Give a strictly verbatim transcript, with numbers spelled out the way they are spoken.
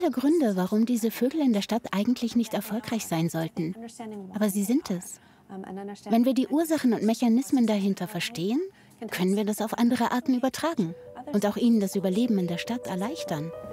viele Gründe, warum diese Vögel in der Stadt eigentlich nicht erfolgreich sein sollten. Aber sie sind es. Wenn wir die Ursachen und Mechanismen dahinter verstehen, können wir das auf andere Arten übertragen und auch ihnen das Überleben in der Stadt erleichtern.